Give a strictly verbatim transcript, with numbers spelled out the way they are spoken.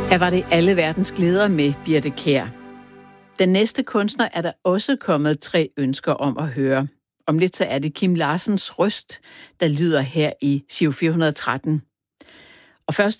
Her var det alle verdens glæder med Birthe Kjær. Den næste kunstner er der også kommet tre ønsker om at høre. Om lidt så er det Kim Larsens røst, der lyder her i Giro fire hundrede og tretten. Og først